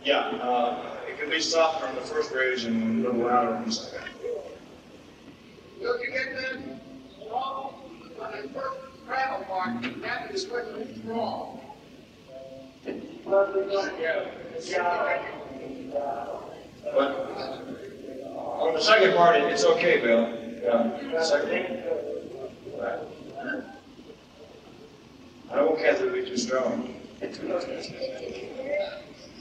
It can be softer on the first raise and a little louder on the second. Look, you get that wrong on the first gravel part, that is what is wrong. But on the second part, it's okay, Bill. Second. Right. I don't want Kathy to be too strong.